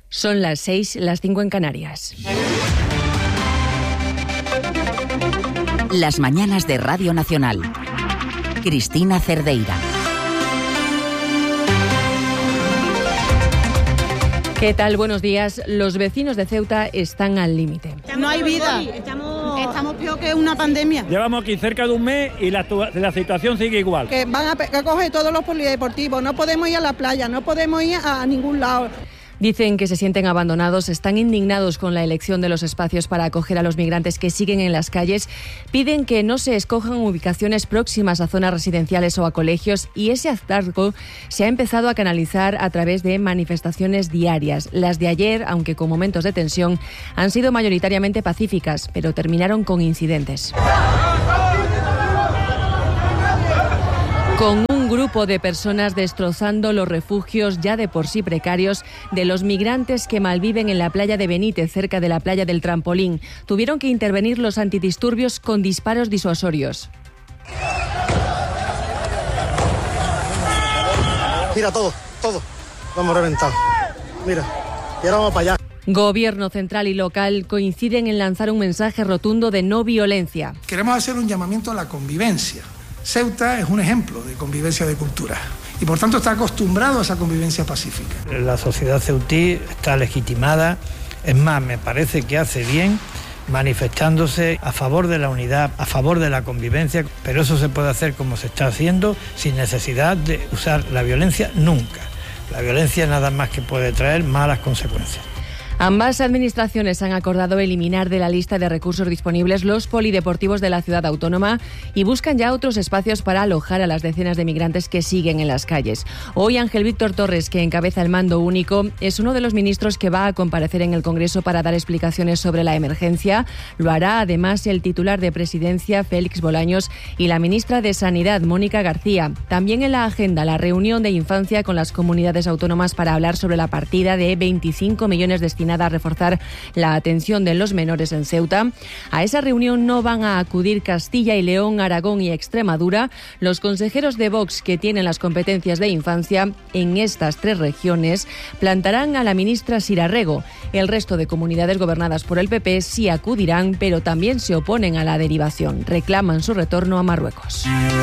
Son las 6, las 5 en Canarias. Las mañanas de Radio Nacional. Cristina Cerdeira. ¿Qué tal? Buenos días. Los vecinos de Ceuta están al límite. No hay vida. Estamos peor que una pandemia. Llevamos aquí cerca de un mes y la situación sigue igual. Que van a coger todos los polideportivos. No podemos ir a la playa, no podemos ir a ningún lado. Dicen que se sienten abandonados, están indignados con la elección de los espacios para acoger a los migrantes que siguen en las calles. Piden que no se escojan ubicaciones próximas a zonas residenciales o a colegios, y ese hartazgo se ha empezado a canalizar a través de manifestaciones diarias. Las de ayer, aunque con momentos de tensión, han sido mayoritariamente pacíficas, pero terminaron con incidentes. Con un grupo de personas destrozando los refugios ya de por sí precarios de los migrantes que malviven en la playa de Benítez, cerca de la playa del Trampolín. Tuvieron que intervenir los antidisturbios con disparos disuasorios. Mira todo, lo hemos reventado. Mira, y ahora vamos para allá. Gobierno central y local coinciden en lanzar un mensaje rotundo de no violencia. Queremos hacer un llamamiento a la convivencia. Ceuta es un ejemplo de convivencia de culturas y por tanto está acostumbrado a esa convivencia pacífica. La sociedad ceutí está legitimada, es más, me parece que hace bien manifestándose a favor de la unidad, a favor de la convivencia, pero eso se puede hacer como se está haciendo, sin necesidad de usar la violencia nunca. La violencia nada más que puede traer malas consecuencias. Ambas administraciones han acordado eliminar de la lista de recursos disponibles los polideportivos de la ciudad autónoma y buscan ya otros espacios para alojar a las decenas de migrantes que siguen en las calles. Hoy Ángel Víctor Torres, que encabeza el mando único, es uno de los ministros que va a comparecer en el Congreso para dar explicaciones sobre la emergencia. Lo hará además el titular de Presidencia, Félix Bolaños, y la ministra de Sanidad, Mónica García. También en la agenda la reunión de infancia con las comunidades autónomas para hablar sobre la partida de 25 millones destinados a reforzar la atención de los menores en Ceuta. A esa reunión no van a acudir Castilla y León, Aragón y Extremadura. Los consejeros de Vox, que tienen las competencias de infancia en estas tres regiones, plantarán a la ministra Sira Rego. El resto de comunidades gobernadas por el PP sí acudirán, pero también se oponen a la derivación. Reclaman su retorno a Marruecos.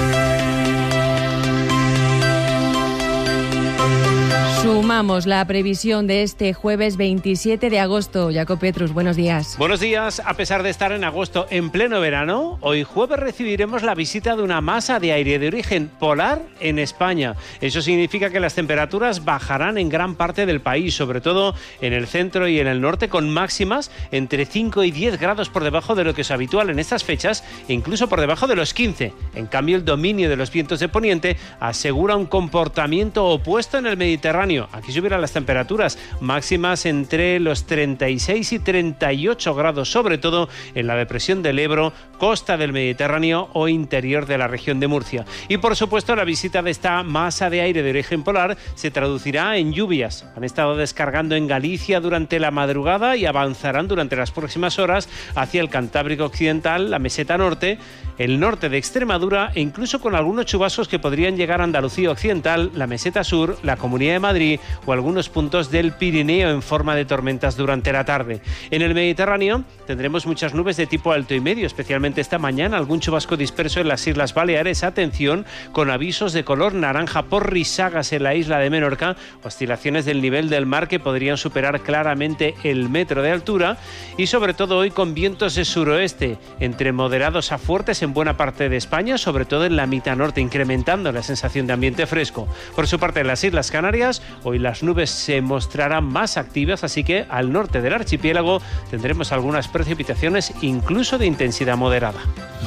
Sumamos la previsión de este jueves 27 de agosto. Jacob Petrus, buenos días. Buenos días. A pesar de estar en agosto en pleno verano, hoy jueves recibiremos la visita de una masa de aire de origen polar en España. Eso significa que las temperaturas bajarán en gran parte del país, sobre todo en el centro y en el norte, con máximas entre 5 y 10 grados por debajo de lo que es habitual en estas fechas, e incluso por debajo de los 15. En cambio, el dominio de los vientos de poniente asegura un comportamiento opuesto en el Mediterráneo. Aquí subirán las temperaturas máximas entre los 36 y 38 grados, sobre todo en la depresión del Ebro, costa del Mediterráneo o interior de la región de Murcia. Y por supuesto, la visita de esta masa de aire de origen polar se traducirá en lluvias. Han estado descargando en Galicia durante la madrugada y avanzarán durante las próximas horas hacia el Cantábrico occidental, la meseta norte, el norte de Extremadura e incluso con algunos chubascos que podrían llegar a Andalucía occidental, la meseta sur, la Comunidad de Madrid o algunos puntos del Pirineo en forma de tormentas durante la tarde. En el Mediterráneo tendremos muchas nubes de tipo alto y medio, especialmente esta mañana, algún chubasco disperso en las Islas Baleares. Atención, con avisos de color naranja por risagas en la isla de Menorca, oscilaciones del nivel del mar que podrían superar claramente el metro de altura, y sobre todo hoy con vientos de suroeste, entre moderados a fuertes en buena parte de España, sobre todo en la mitad norte, incrementando la sensación de ambiente fresco. Por su parte, en las Islas Canarias, hoy las nubes se mostrarán más activas, así que al norte del archipiélago tendremos algunas precipitaciones, incluso de intensidad moderada.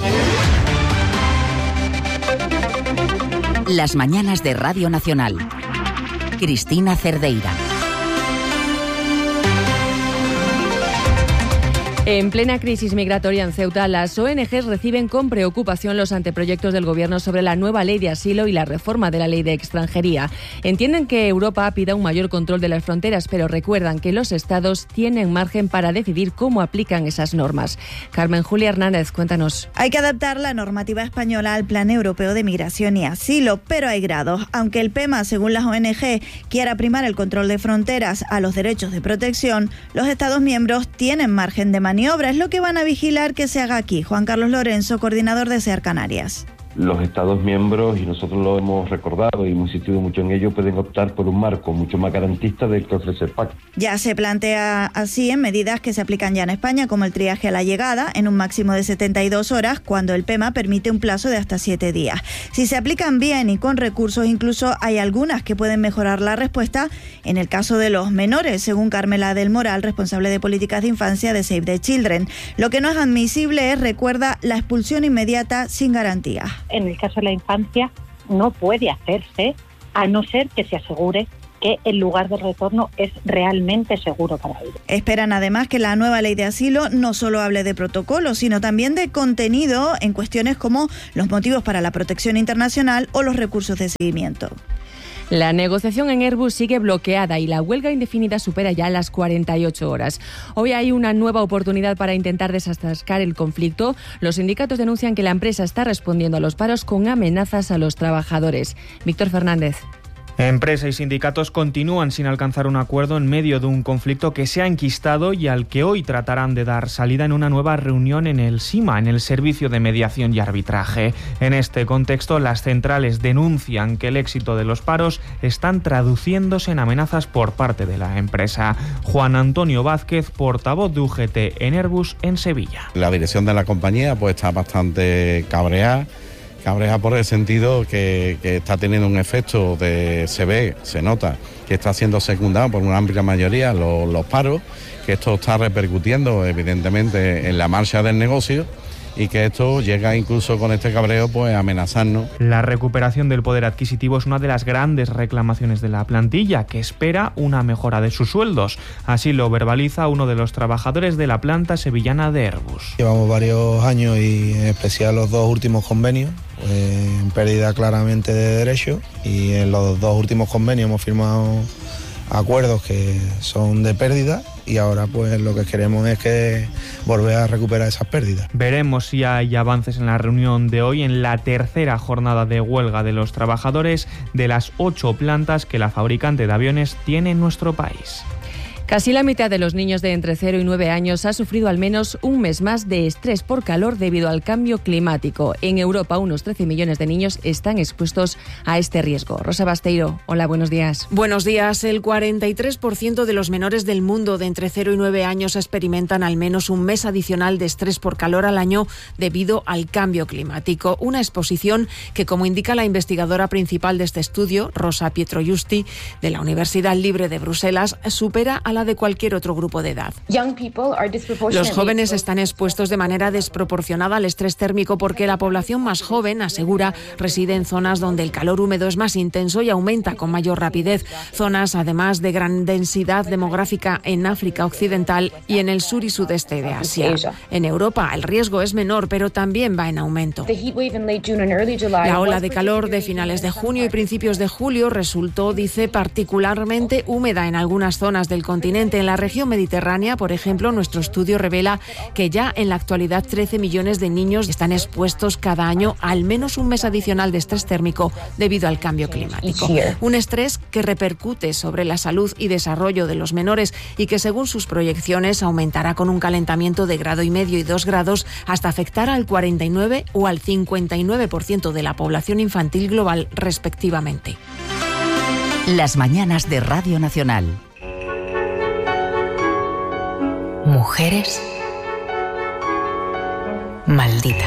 Las mañanas de Radio Nacional. Cristina Cerdeira. En plena crisis migratoria en Ceuta, las ONGs reciben con preocupación los anteproyectos del Gobierno sobre la nueva ley de asilo y la reforma de la ley de extranjería. Entienden que Europa pida un mayor control de las fronteras, pero recuerdan que los Estados tienen margen para decidir cómo aplican esas normas. Carmen Julia Hernández, cuéntanos. Hay que adaptar la normativa española al Plan Europeo de Migración y Asilo, pero hay grados. Aunque el PEMA, según las ONG, quiera primar el control de fronteras a los derechos de protección, los Estados miembros tienen margen de maniobra. Es lo que van a vigilar que se haga aquí. Juan Carlos Lorenzo, coordinador de SEAR Canarias. Los Estados miembros, y nosotros lo hemos recordado y hemos insistido mucho en ello, pueden optar por un marco mucho más garantista del que ofrece el pacto. Ya se plantea así en medidas que se aplican ya en España, como el triaje a la llegada, en un máximo de 72 horas, cuando el PEMA permite un plazo de hasta 7 días. Si se aplican bien y con recursos, incluso hay algunas que pueden mejorar la respuesta en el caso de los menores, según Carmela del Moral, responsable de políticas de infancia de Save the Children. Lo que no es admisible es, recuerda, la expulsión inmediata sin garantía. En el caso de la infancia no puede hacerse a no ser que se asegure que el lugar de retorno es realmente seguro para ellos. Esperan además que la nueva ley de asilo no solo hable de protocolos, sino también de contenido en cuestiones como los motivos para la protección internacional o los recursos de seguimiento. La negociación en Airbus sigue bloqueada y la huelga indefinida supera ya las 48 horas. Hoy hay una nueva oportunidad para intentar desatascar el conflicto. Los sindicatos denuncian que la empresa está respondiendo a los paros con amenazas a los trabajadores. Víctor Fernández. Empresa y sindicatos continúan sin alcanzar un acuerdo en medio de un conflicto que se ha enquistado y al que hoy tratarán de dar salida en una nueva reunión en el SIMA, en el Servicio de Mediación y Arbitraje. En este contexto, las centrales denuncian que el éxito de los paros están traduciéndose en amenazas por parte de la empresa. Juan Antonio Vázquez, portavoz de UGT en Airbus en Sevilla. La dirección de la compañía pues está bastante cabreada por el sentido que está teniendo un efecto se nota que está siendo secundado por una amplia mayoría los paros, que esto está repercutiendo evidentemente en la marcha del negocio y que esto llega incluso con este cabreo pues a amenazarnos. La recuperación del poder adquisitivo es una de las grandes reclamaciones de la plantilla, que espera una mejora de sus sueldos. Así lo verbaliza uno de los trabajadores de la planta sevillana de Airbus. Llevamos varios años y en especial los dos últimos convenios en pérdida claramente de derechos, y en los dos últimos convenios hemos firmado acuerdos que son de pérdida y ahora pues lo que queremos es que volver a recuperar esas pérdidas. Veremos si hay avances en la reunión de hoy, en la tercera jornada de huelga de los trabajadores de las 8 plantas que la fabricante de aviones tiene en nuestro país. Casi la mitad de los niños de entre 0 y 9 años ha sufrido al menos un mes más de estrés por calor debido al cambio climático. En Europa, unos 13 millones de niños están expuestos a este riesgo. Rosa Basteiro, hola, buenos días. Buenos días. El 43% de los menores del mundo de entre 0 y 9 años experimentan al menos un mes adicional de estrés por calor al año debido al cambio climático. Una exposición que, como indica la investigadora principal de este estudio, Rosa Pietrojusti, de la Universidad Libre de Bruselas, supera a la de cualquier otro grupo de edad. Los jóvenes están expuestos de manera desproporcionada al estrés térmico porque la población más joven, asegura, reside en zonas donde el calor húmedo es más intenso y aumenta con mayor rapidez. Zonas, además, de gran densidad demográfica en África Occidental y en el sur y sudeste de Asia. En Europa, el riesgo es menor, pero también va en aumento. La ola de calor de finales de junio y principios de julio resultó, dice, particularmente húmeda en algunas zonas del continente. En la región mediterránea, por ejemplo, nuestro estudio revela que ya en la actualidad 13 millones de niños están expuestos cada año a al menos un mes adicional de estrés térmico debido al cambio climático. Un estrés que repercute sobre la salud y desarrollo de los menores y que, según sus proyecciones, aumentará con un calentamiento de 1,5 grados y 2 grados hasta afectar al 49 o al 59% de la población infantil global, respectivamente. Las mañanas de Radio Nacional. Mujeres malditas.